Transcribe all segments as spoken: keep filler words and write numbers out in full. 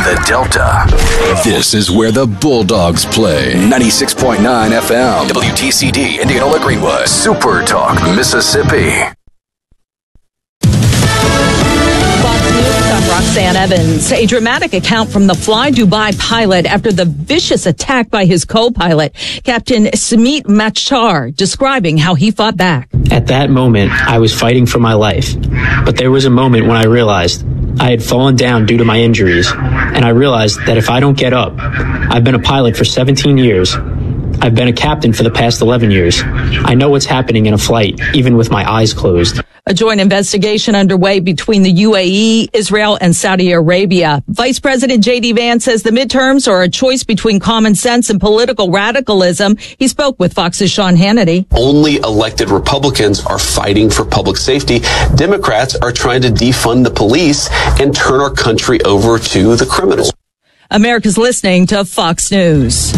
the Delta. This is where the Bulldogs play. ninety-six point nine F M, W T C D, Indianola Greenwood, Super Talk, Mississippi. Roxanne Evans. A dramatic account from the Fly Dubai pilot after the vicious attack by his co-pilot, Captain Samit Machar, describing how he fought back. At that moment, I was fighting for my life. But there was a moment when I realized I had fallen down due to my injuries. And I realized that if I don't get up, I've been a pilot for seventeen years. I've been a captain for the past eleven years. I know what's happening in a flight, even with my eyes closed. A joint investigation underway between the U A E, Israel, and Saudi Arabia. Vice President J D. Vance says the midterms are a choice between common sense and political radicalism. He spoke with Fox's Sean Hannity. Only elected Republicans are fighting for public safety. Democrats are trying to defund the police and turn our country over to the criminals. America's listening to Fox News.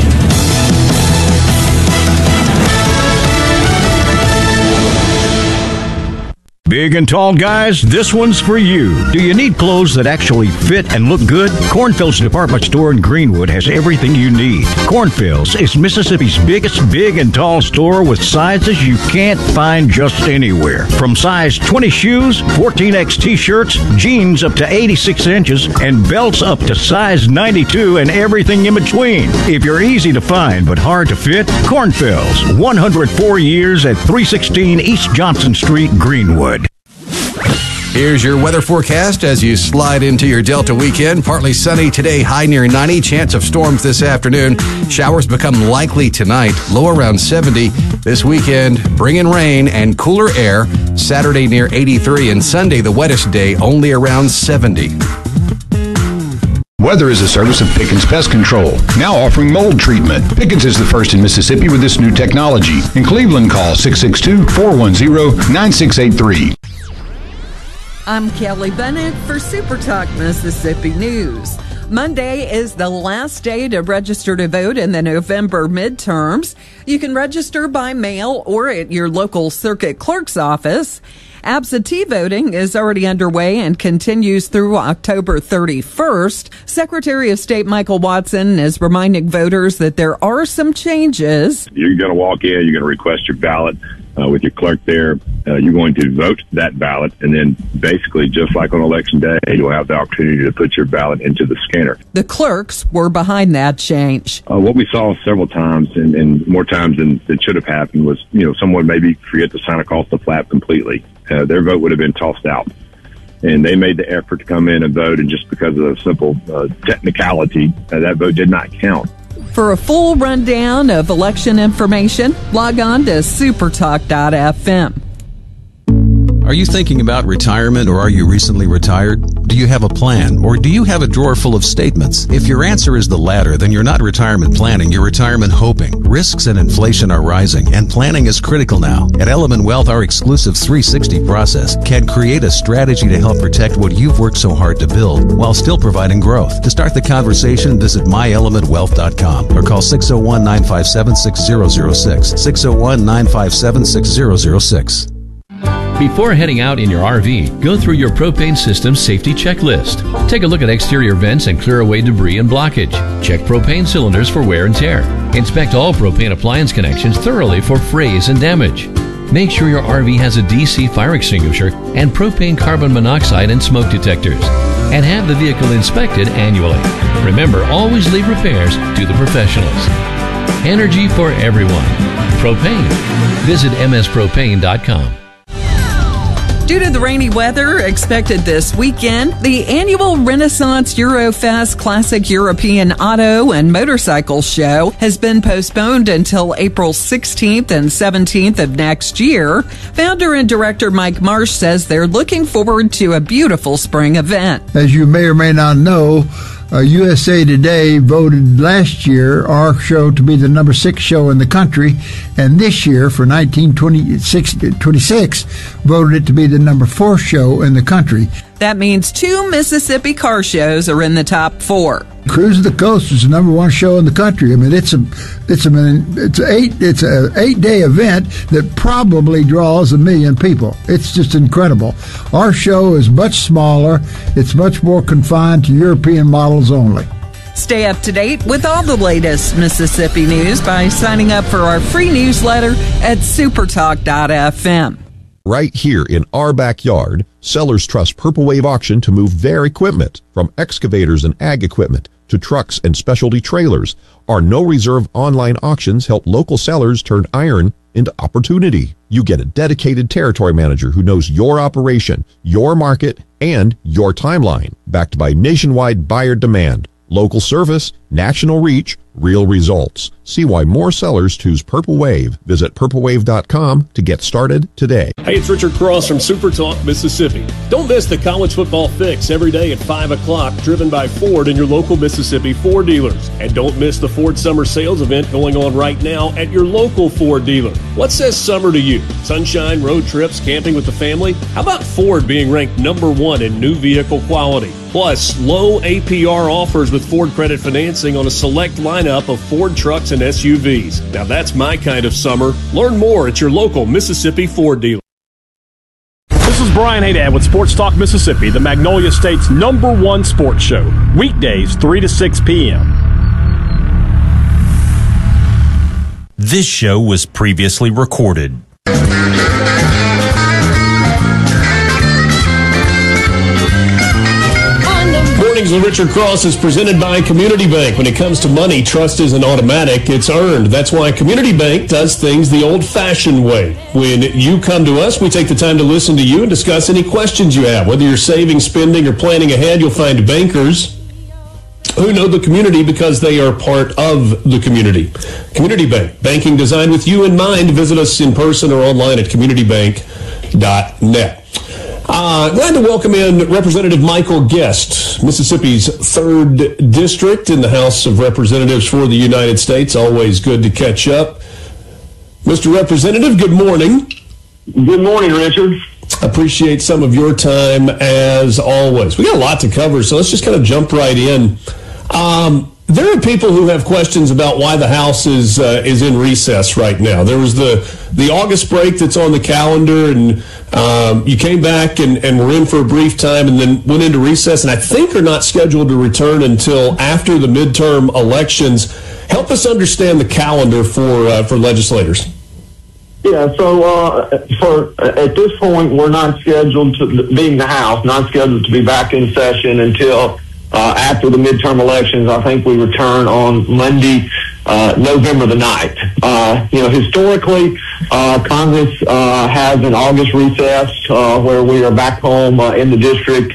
Big and tall guys, this one's for you. Do you need clothes that actually fit and look good? Cornfield's department store in Greenwood has everything you need. Cornfield's is Mississippi's biggest big and tall store with sizes you can't find just anywhere. From size twenty shoes, fourteen X t-shirts, jeans up to eighty-six inches, and belts up to size ninety-two and everything in between. If you're easy to find but hard to fit, Cornfield's, one hundred four years at three sixteen East Johnson Street, Greenwood. Here's your weather forecast as you slide into your Delta weekend. Partly sunny today, high near ninety. Chance of storms this afternoon. Showers become likely tonight, low around seventy. This weekend, bringing rain and cooler air. Saturday near eighty-three, and Sunday the wettest day, only around seventy. Weather is a service of Pickens Pest Control, now offering mold treatment. Pickens is the first in Mississippi with this new technology. In Cleveland, call six six two, four one zero, nine six eight three. I'm Kelly Bennett for Super Talk Mississippi News. Monday is the last day to register to vote in the November midterms. You can register by mail or at your local circuit clerk's office. Absentee voting is already underway and continues through October thirty-first. Secretary of State Michael Watson is reminding voters that there are some changes. You're going to walk in, you're going to request your ballot uh, with your clerk there. Uh, you're going to vote that ballot, and then basically, just like on Election Day, you'll have the opportunity to put your ballot into the scanner. The clerks were behind that change. Uh, what we saw several times, and, and more times than it should have happened, was, you know, someone maybe forget to sign across the flap completely. Uh, their vote would have been tossed out. And they made the effort to come in and vote, and just because of a simple uh, technicality, uh, that vote did not count. For a full rundown of election information, log on to supertalk dot f m. Are you thinking about retirement, or are you recently retired? Do you have a plan, or do you have a drawer full of statements? If your answer is the latter, then you're not retirement planning, you're retirement hoping. Risks and inflation are rising, and planning is critical now. At Element Wealth, our exclusive three sixty process can create a strategy to help protect what you've worked so hard to build, while still providing growth. To start the conversation, visit my element wealth dot com or call six oh one, nine five seven, six oh oh six, six oh one, nine five seven, six oh oh six. Before heading out in your R V, go through your propane system safety checklist. Take a look at exterior vents and clear away debris and blockage. Check propane cylinders for wear and tear. Inspect all propane appliance connections thoroughly for frays and damage. Make sure your R V has a D C fire extinguisher and propane carbon monoxide and smoke detectors. And have the vehicle inspected annually. Remember, always leave repairs to the professionals. Energy for everyone. Propane. Visit m s propane dot com. Due to the rainy weather expected this weekend, the annual Renaissance Eurofest Classic European Auto and Motorcycle Show has been postponed until April sixteenth and seventeenth of next year. Founder and director Mike Marsh says they're looking forward to a beautiful spring event. As you may or may not know, Uh, U S A Today voted last year our show to be the number six show in the country, and this year, for nineteen twenty-six, voted it to be the number four show in the country. That means two Mississippi car shows are in the top four. Cruise of the Coast is the number one show in the country. I mean, it's a it's a it's a eight it's a eight day event that probably draws a million people. It's just incredible. Our show is much smaller. It's much more confined to European models only. Stay up to date with all the latest Mississippi news by signing up for our free newsletter at supertalk dot f m. Right here in our backyard, sellers trust Purple Wave Auction to move their equipment, from excavators and ag equipment to trucks and specialty trailers. Our no-reserve online auctions help local sellers turn iron into opportunity. You get a dedicated territory manager who knows your operation, your market, and your timeline, backed by nationwide buyer demand. Local service, national reach, real results. See why more sellers choose Purple Wave. Visit purple wave dot com to get started today. Hey, it's Richard Cross from Super Talk, Mississippi. Don't miss the College Football Fix every day at five o'clock, driven by Ford and your local Mississippi Ford dealers. And don't miss the Ford Summer Sales event going on right now at your local Ford dealer. What says summer to you? Sunshine, road trips, camping with the family? How about Ford being ranked number one in new vehicle quality? Plus, low A P R offers with Ford credit financing on a select lineup of Ford trucks and S U Vs. Now that's my kind of summer. Learn more at your local Mississippi Ford dealer. This is Brian Haydad with Sports Talk Mississippi, the Magnolia State's number one sports show. Weekdays, three to six p.m. This show was previously recorded. Mornings with Richard Cross is presented by Community Bank. When it comes to money, trust isn't automatic, it's earned. That's why Community Bank does things the old-fashioned way. When you come to us, we take the time to listen to you and discuss any questions you have. Whether you're saving, spending, or planning ahead, you'll find bankers who know the community because they are part of the community. Community Bank, banking designed with you in mind. Visit us in person or online at community bank dot net. Uh, glad to welcome in Representative Michael Guest, Mississippi's third district in the House of Representatives for the United States. Always good to catch up. Mister Representative, good morning. Good morning, Richard. Appreciate some of your time as always. We got a lot to cover, so let's just kind of jump right in. Um, there are people who have questions about why the House is uh, is in recess right now. There was the the August break that's on the calendar, and um, you came back and, and were in for a brief time and then went into recess, and I think are not scheduled to return until after the midterm elections. Help us understand the calendar for uh, for legislators. Yeah, so uh, for at this point, we're not scheduled to, being the House, not scheduled to be back in session until uh, after the midterm elections. I think we return on Monday, uh, November the ninth. Uh, you know, historically, uh, Congress uh, has an August recess uh, where we are back home uh, in the district,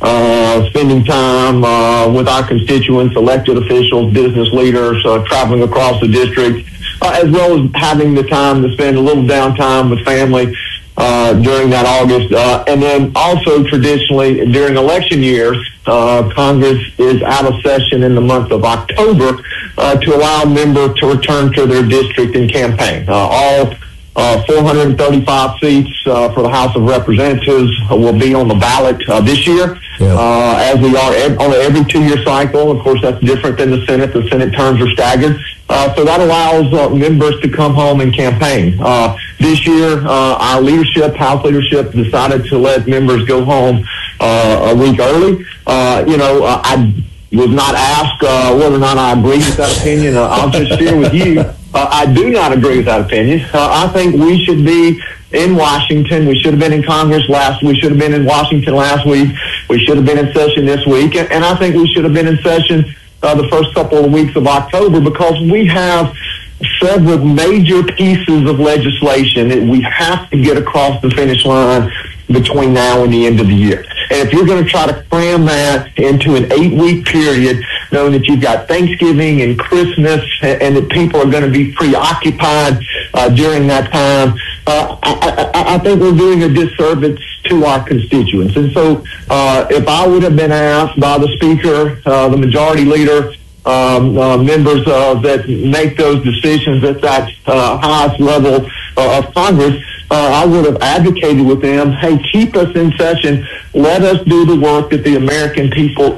uh, spending time uh, with our constituents, elected officials, business leaders, uh, traveling across the district. Uh, as well as having the time to spend a little downtime with family uh, during that August. Uh, and then also traditionally during election years, uh, Congress is out of session in the month of October uh, to allow members to return to their district and campaign. Uh, all uh, four hundred thirty-five seats uh, for the House of Representatives will be on the ballot uh, this year. Yeah. Uh, as we are ev- on an every two-year cycle. Of course, that's different than the Senate. The Senate terms are staggered. Uh, so that allows uh, members to come home and campaign. Uh, this year, uh, our leadership, House leadership, decided to let members go home uh, a week early. Uh, you know, uh, I was not asked uh, whether or not I agree with that opinion. Uh, I'll just share with you, uh, I do not agree with that opinion. Uh, I think we should be in Washington. We should have been in Congress last. We should have been in Washington last week. We should have been in session this week. And, and I think we should have been in session Uh, the first couple of weeks of October, because we have several major pieces of legislation that we have to get across the finish line between now and the end of the year. And if you're going to try to cram that into an eight-week period, knowing that you've got Thanksgiving and Christmas and, and that people are going to be preoccupied uh, during that time, uh, I, I, I think we're doing a disservice to our constituents. And so uh, if I would have been asked by the Speaker, uh, the Majority Leader, um, uh, members uh, that make those decisions at that uh, highest level uh, of Congress, uh, I would have advocated with them, hey, keep us in session. Let us do the work that the American people expect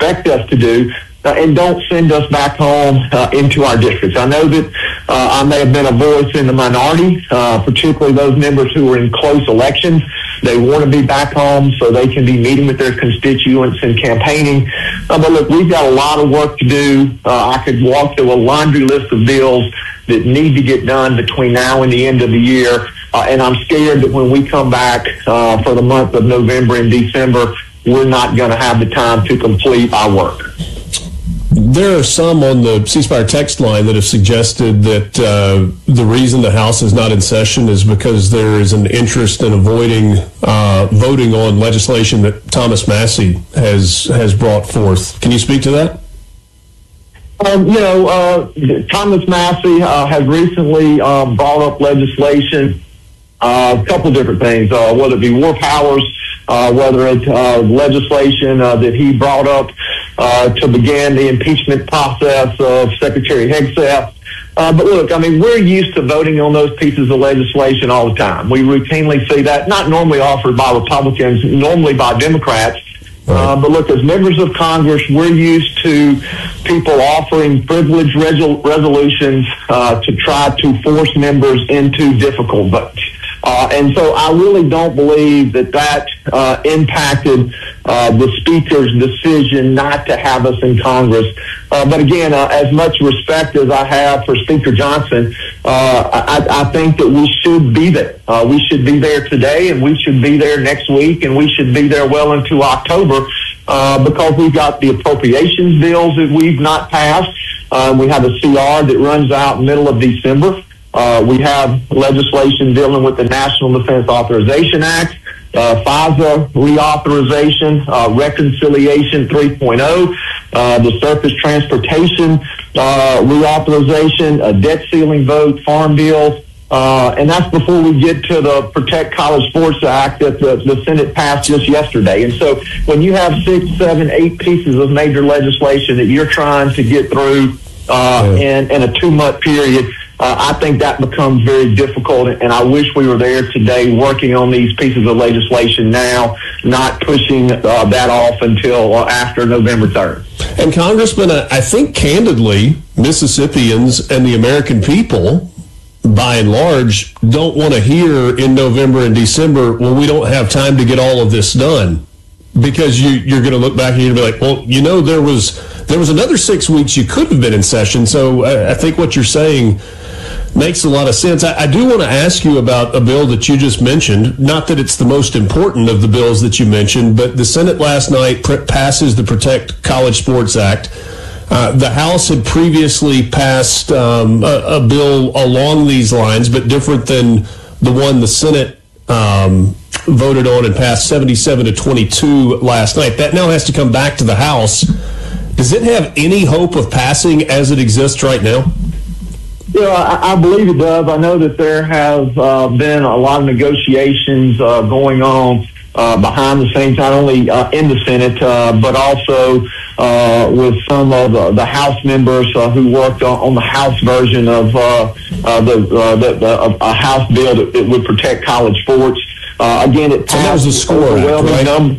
expect us to do, uh, and don't send us back home uh, into our districts. I know that uh, I may have been a voice in the minority, uh, particularly those members who are in close elections. They want to be back home so they can be meeting with their constituents and campaigning. Uh, but look, we've got a lot of work to do. Uh, I could walk through a laundry list of bills that need to get done between now and the end of the year. Uh, and I'm scared that when we come back uh, for the month of November and December, we're not going to have the time to complete our work. There are some on the C Spire text line that have suggested that uh, the reason the House is not in session is because there is an interest in avoiding uh, voting on legislation that Thomas Massie has has brought forth. Can you speak to that? Um, you know, uh, Thomas Massie uh, has recently uh, brought up legislation, uh, a couple different things, uh, whether it be war powers, uh, whether it's uh, legislation uh, that he brought up uh, to begin the impeachment process of Secretary Hegseth. Uh, but look, I mean, we're used to voting on those pieces of legislation all the time. We routinely see that, not normally offered by Republicans, normally by Democrats. Uh, but look, as members of Congress, we're used to people offering privileged resol- resolutions uh, to try to force members into difficult votes. Uh, and so I really don't believe that that uh, impacted uh, the Speaker's decision not to have us in Congress. Uh, but again, uh, as much respect as I have for Speaker Johnson, uh, I, I think that we should be there. Uh, we should be there today, and we should be there next week, and we should be there well into October uh, because we've got the appropriations bills that we've not passed. Uh, we have a C R that runs out middle of December. Uh, we have legislation dealing with the National Defense Authorization Act, uh, FISA reauthorization, uh, Reconciliation three point oh, uh, the Surface Transportation uh, reauthorization, a debt ceiling vote, farm bills, uh, and that's before we get to the Protect College Sports Act that the, the Senate passed just yesterday. And so when you have six, seven, eight pieces of major legislation that you're trying to get through uh, in, in a two-month period, Uh, I think that becomes very difficult, and I wish we were there today working on these pieces of legislation now, not pushing uh, that off until uh, after November third. And Congressman, I think candidly, Mississippians and the American people, by and large, don't want to hear in November and December, well, we don't have time to get all of this done. Because you, you're going to look back and you're going to be like, well, you know, there was there was another six weeks you could have been in session. So I, I think what you're saying makes a lot of sense. I, I do want to ask you about a bill that you just mentioned. Not that it's the most important of the bills that you mentioned, but the Senate last night pr- passes the Protect College Sports Act. Uh, the House had previously passed um, a, a bill along these lines, but different than the one the Senate um voted on and passed seventy-seven to twenty-two last night. That now has to come back to the House. Does it have any hope of passing as it exists right now? Yeah, I, I believe it does. I know that there have uh, been a lot of negotiations uh, going on uh, behind the scenes, not only uh, in the Senate, uh, but also uh, with some of the, the House members uh, who worked on, on the House version of uh, uh, the, uh, the, the a House bill that, that would protect college sports. Uh, again, it passed. So that was the score, right? Number.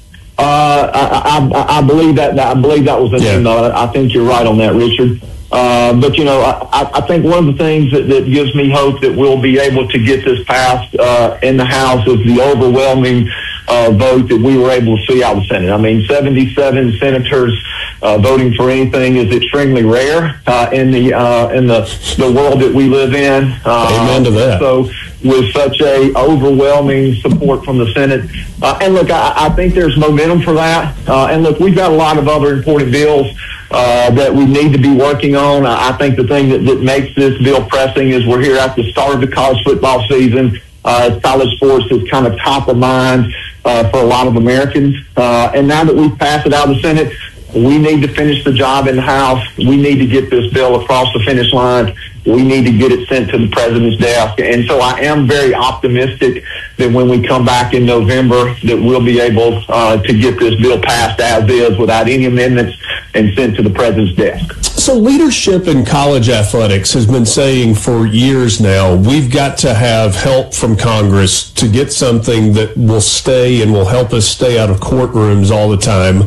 Uh, I, I, I believe that, that I believe that was the yeah. name. I think you're right on that, Richard. Uh, but you know, I, I think one of the things that, that gives me hope that we'll be able to get this passed uh, in the House is the overwhelming uh, vote that we were able to see out of the Senate. I mean, seventy-seven senators uh, voting for anything is extremely rare uh, in the uh, in the the world that we live in. Uh, Amen to that. So, with such a overwhelming support from the Senate, uh, and look, I, I think there's momentum for that. Uh, and look, we've got a lot of other important bills uh, that we need to be working on. I, I think the thing that, that makes this bill pressing is we're here at the start of the college football season. Uh, college sports is kind of top of mind uh, for a lot of Americans. Uh, and now that we've passed it out of the Senate, we need to finish the job in the House. We need to get this bill across the finish line. We need to get it sent to the president's desk. And so I am very optimistic that when we come back in November that we'll be able uh, to get this bill passed as is without any amendments and sent to the president's desk. So leadership in college athletics has been saying for years now, we've got to have help from Congress to get something that will stay and will help us stay out of courtrooms all the time.